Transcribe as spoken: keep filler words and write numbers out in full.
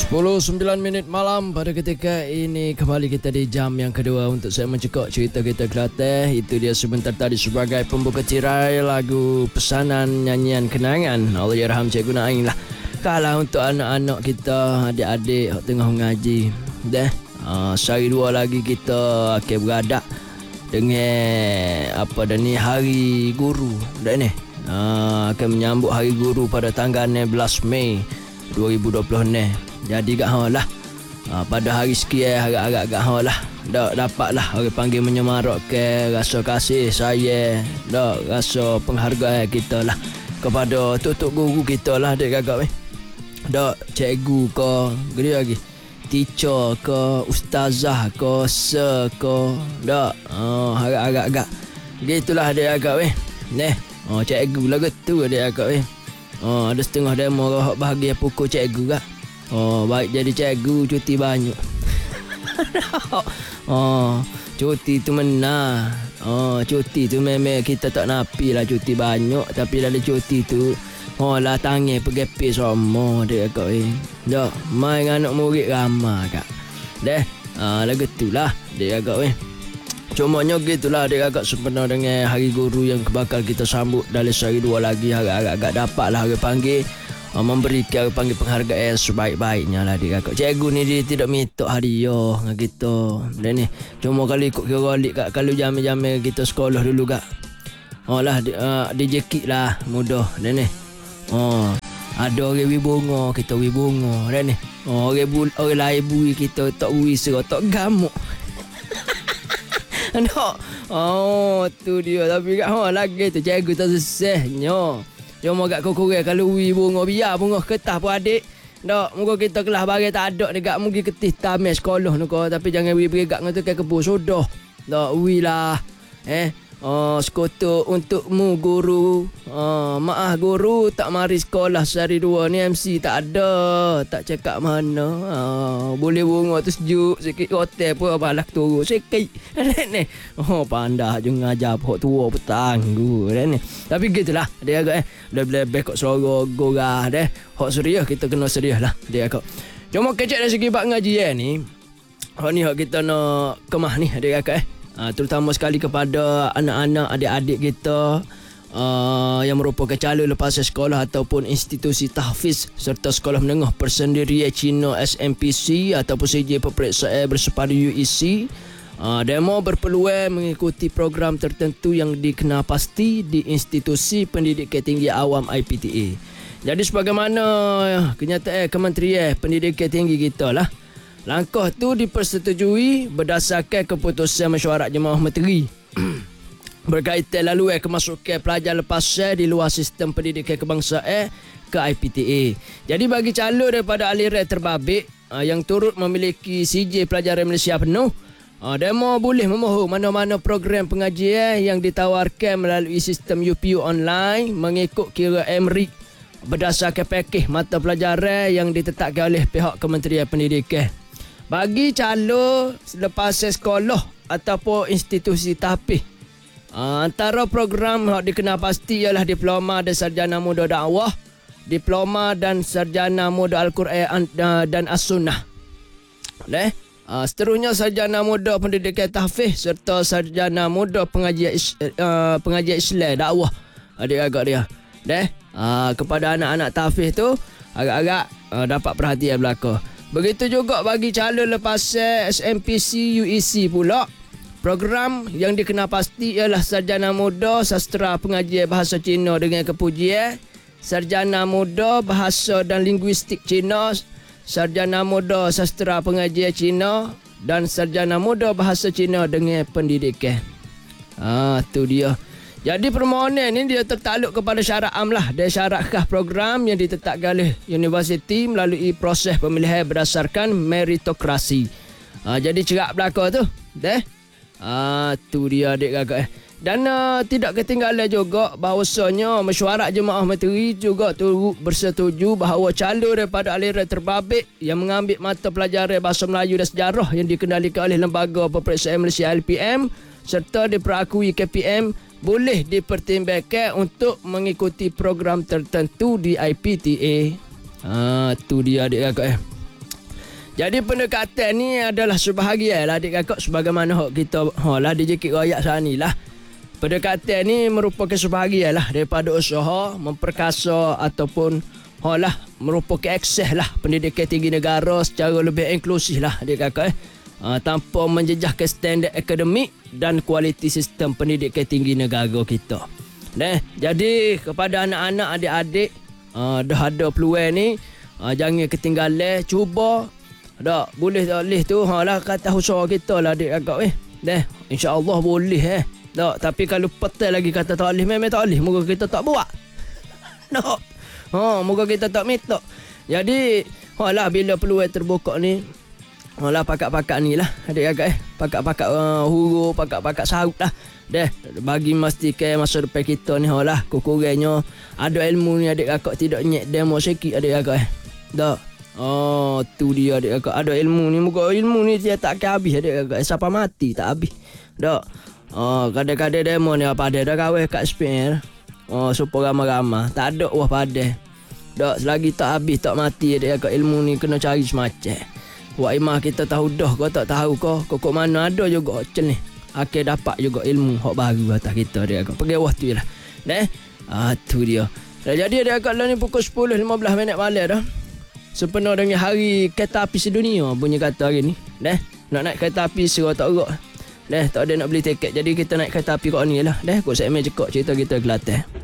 sepuluh sembilan minit malam pada ketika ini kembali kita di jam yang kedua untuk saya mencekok cerita kita Kelantan. Itu dia sebentar tadi sebagai pembuka tirai lagu pesanan nyanyian kenangan Allahyarham Cikgu Naim lah. Kalau untuk anak-anak kita, adik-adik yang tengah mengaji, dah uh, sehari dua lagi kita akan beradak dengan apa dah ni Hari Guru dah ni. Uh, akan menyambut Hari Guru pada tanggal enam belas Mei dua ribu dua puluh ni. Jadi kat hang lah ha, pada hari sekian harap-harap kat hang lah dak dapatlah orang panggil menyemarakkan rasa kasih sayang, dak rasa penghargaan kita lah kepada tok-tok guru kita lah dek kakak weh. Dak cikgu ke gede lagi teacher ke ustazah ke sir ke dak ha, harap-harap gak gitulah dek kakak weh. Neh oh cikgu lah gitu dek kakak weh. Oh, ada setengah demo rohak bahagia pukul cikgu kak. Oh, baik jadi cikgu cuti banyak. Oh, cuti tu mana? Oh, cuti tu memang kita tak napi lah cuti banyak. Tapi dalam cuti tu, oh lah tangan pergi pis semua dia kak eh. Dah, main anak murid ramai kak. Deh, ah, lah gitulah dia kak eh. Cumanya gitulah dia agak sempena dengan Hari Guru yang bakal kita sambut dalam sehari dua lagi. Agak-agak dapatlah orang panggil uh, memberikan orang panggil penghargaan sebaik-baiknya lah dia agak. Cikgu ni dia tidak minta hadiah dengan kita. Dan ni cuma kali ikut kira balik kat kalau jam-jam kita sekolah dulu kak. Oh lah uh, D J Kik lah mudah dan ni. Oh ada orang wibunga kita wibunga dan ni. Oh orang bul orang lain bui kita tak bui serah tak gamuk. No. Oh tu dia. Tapi kat hang lagi tu cikgu tak sesehnya. Cuma kat kurang kalau wi bunga biar bunga ketah pun adik. Dak muka kita kelas barang tak ada dekat mungkin ketih tamat sekolah nu ko tapi jangan wi bergak dengan tu ke kebun sudah. Dak wi lah. Eh Oh, sekutu untukmu guru. Oh, maaf guru tak mari sekolah sehari dua ni M C tak ada. Tak cakap mana. Oh, boleh bunga tu sejuk sikit hotel pun balas turun sikit. Ni. Oh, pandah je ngajar pok tua petang guru ni. Tapi gitulah dia agak eh lebih-lebih kok suara gorah deh. Hok serius kita kena serius lah dia agak. Cuma kecek dari segi bab ngaji eh ni. Hok ni hok kita nak kemah ni dia agak eh. Uh, terutama sekali kepada anak-anak adik-adik kita uh, yang merupakan calon lepasan sekolah ataupun institusi tahfiz serta sekolah menengah persendirian Cina S M P C ataupun C J peperiksaan bersepadu U E C. Uh, demo berpeluang mengikuti program tertentu yang dikenal-pasti di institusi pendidikan tinggi awam I P T A. Jadi sebagaimana kenyataan Kementerian Pendidikan Tinggi kita lah, langkah tu dipersetujui berdasarkan keputusan mesyuarat Jemaah Menteri berkaitan laluan kemasukan pelajar lepasan di luar sistem pendidikan kebangsaan ke I P T A. Jadi bagi calon daripada aliran terbabit yang turut memiliki C J pelajaran Malaysia penuh, demo boleh memohon mana-mana program pengajian yang ditawarkan melalui sistem U P U online mengikut kira M R I C berdasarkan pakej mata pelajaran yang ditetapkan oleh pihak Kementerian Pendidikan. Bagi calon lepasan sekolah ataupun institusi tahfiz, antara program yang dikenal pasti ialah Diploma dan Sarjana Muda Dakwah, Diploma dan Sarjana Muda Al-Quran dan As-Sunnah. Leh, seterusnya Sarjana Muda Pendidikan Tahfiz serta Sarjana Muda Pengajian uh, Pengajian Islam Dakwah. Adik-agak dia. Leh, kepada anak-anak tahfiz tu agak-agak uh, dapat perhatian belaka. Begitu juga bagi calon lepasan S M P C U E C pula. Program yang dikenal pasti ialah Sarjana Muda Sastra Pengajian Bahasa Cina dengan Kepujian, Sarjana Muda Bahasa dan Linguistik Cina, Sarjana Muda Sastra Pengajian Cina dan Sarjana Muda Bahasa Cina dengan Pendidikan. Ah, tu dia. Jadi permohonan ini dia tertakluk kepada syarat am lah dan syarat khas program yang ditetapkan oleh universiti melalui proses pemilihan berdasarkan meritokrasi. Ha, jadi cerak belaka tu. Deh. Ah, tu dia adik kakak. Dan uh, tidak ketinggalan juga bahawasanya mesyuarat Jemaah Menteri juga turut bersetuju bahawa calon daripada aliran terbabit yang mengambil mata pelajaran Bahasa Melayu dan Sejarah yang dikendalikan oleh Lembaga Peperiksaan Malaysia L P M serta diperakui K P M boleh dipertimbangkan untuk mengikuti program tertentu di I P T A. Ah, tu dia adik kakak eh. Jadi pendekatan ni adalah sebahagian lah adik kakak sebagaimana hok kita ha lah D J Kit Royak saat ni lah. Pendekatan ni merupakan sebahagian lah daripada usaha memperkasa ataupun ha lah merupakan akses lah pendidikan tinggi negara secara lebih inklusif lah adik kakak eh. Ha, tanpa menjejaskan standard akademik dan kualiti sistem pendidikan tinggi negara kita. Nah, jadi kepada anak-anak adik-adik uh, dah ada peluang ni uh, jangan ketinggalan, cuba dak boleh tak boleh tu ha lah kata usaha kita lah adik kakak eh. Dah insya-Allah boleh eh. Tak, tapi kalau petai lagi kata tak boleh, memang tak boleh. Moga kita tak buat. Nak. Ha, moga kita tak minta. Jadi, ha lah bila peluang terbuka ni, ha lah pakak-pakak ni lah adik kakak eh. Pakak-pakak uh, huru, pakak-pakak sahut lah. Dah bagi memastikan masa depan kita ni ha lah kurang-kurangnya ada ilmu ni adik kakak tidak nyek demo sikit adik kakak eh. Dah. Oh, tu dia adik kakak. Ada ilmu ni, muka ilmu ni dia tak akan habis adik kakak. Siapa mati tak habis. Dak. Oh, kadang-kadang demo ni apa ada dah kawin kat Spain. Oh, supaya ramah-ramah. Tak ada wah pada. Dak, selagi tak habis tak mati adik kakak, ilmu ni kena cari semacam. Wak imah kita tahu dah kau tak tahu kau. Kok mana ada juga macam ni. Akhir dapat juga ilmu hak baru atas kita adik kakak. Pergi waktu lah. Dah. Ah, tu dia. Dah jadi adik kakak lah ni pukul sepuluh lima belas minit malam dah. Sepenuh dengan hari kereta api sedunia bunyi kata hari ni. Dah, nak naik kereta api serah tak gerak. Dah, tak ada nak beli tiket. Jadi kita naik kereta api kat ni lah. Dah, kok segmen cekak cerita kita Kelantan.